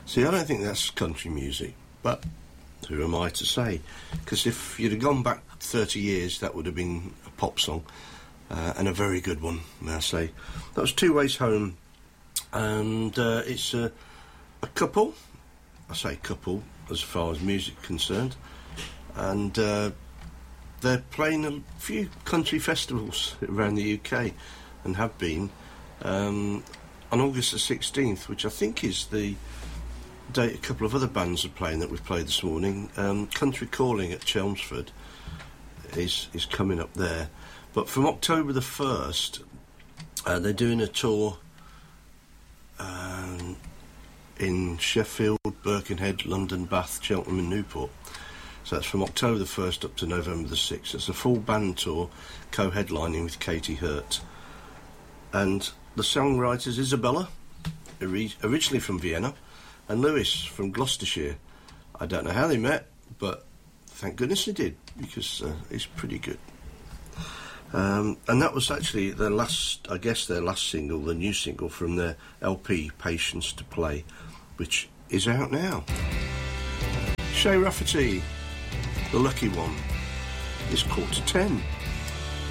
See, I don't think that's country music, but who am I to say? Because if you'd have gone back 30 years, that would have been a pop song, and a very good one, may I say. That was Two Ways Home, and it's a couple. I say couple as far as music concerned, and they're playing a few country festivals around the UK, and have been on August the 16th, which I think is the date a couple of other bands are playing that we've played this morning. Country Calling at Chelmsford is coming up there, but from October the 1st they're doing a tour in Sheffield, Birkenhead, London, Bath, Cheltenham and Newport. So that's from October the 1st up to November the 6th. It's a full band tour, co-headlining with Katie Hurt. And the songwriters Isabella, originally from Vienna, and Lewis from Gloucestershire. I don't know how they met, but thank goodness they did, because it's pretty good. And that was actually their last single, the new single from their LP, Patience to Play, which is out now. Shay Rafferty, The Lucky One, is 9:45.